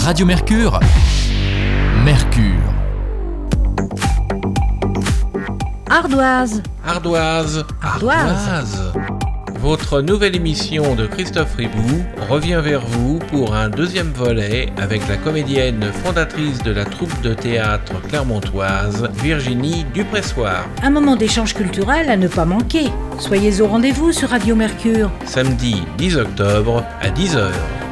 Radio Mercure. Mercure. Ardoise. Ardoise. Ardoise. Votre nouvelle émission de Christophe Ribou revient vers vous pour un deuxième volet avec la comédienne fondatrice de la troupe de théâtre clermontoise, Virginie Dupressoir. Un moment d'échange culturel à ne pas manquer. Soyez au rendez-vous sur Radio Mercure. Samedi 10 octobre à 10h.